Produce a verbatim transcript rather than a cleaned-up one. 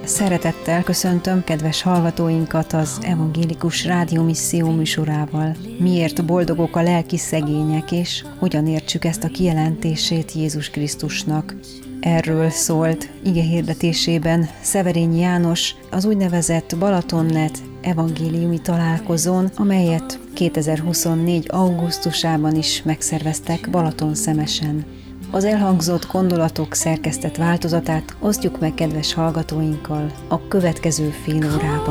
Szeretettel köszöntöm kedves hallgatóinkat az Evangélikus Rádiómisszió műsorával. Miért boldogok a lelki szegények, és hogyan értsük ezt a kijelentését Jézus Krisztusnak? Erről szólt igehirdetésében Szeverényi János az úgynevezett Balatonnet evangéliumi találkozón, amelyet kétezer-huszonnégy. augusztusában is megszerveztek Balatonszemesen. Az elhangzott gondolatok szerkesztett változatát osztjuk meg kedves hallgatóinkkal a következő fél órában.